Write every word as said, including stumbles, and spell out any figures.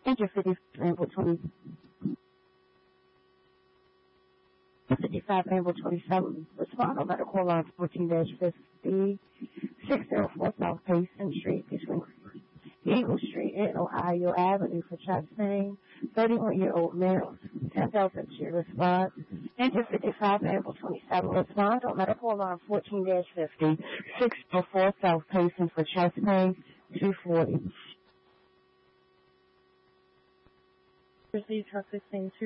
Enter fifty-five Amble twenty. fifty-five Amble twenty-seven. Respond on medical line fourteen dash fifty. six oh four South Payson Street between Eagle Street and Ohio Avenue for Chastain. thirty-one-year-old male. ten thousand to respond. Enter fifty-five Amble twenty-seven. Respond on medical line fourteen dash fifty. six oh four South Payson for Chastain. two forty. Received her sixteen two.